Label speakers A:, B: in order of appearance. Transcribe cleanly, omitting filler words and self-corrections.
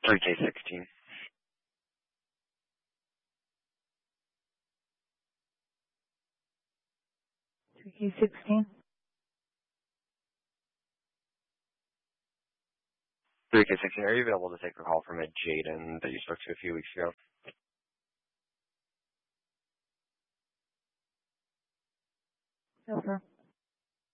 A: 3K16.
B: 3K16.
A: 3K16, are you available to take a call from a Jaden that you spoke to a few weeks ago?
B: No, sir.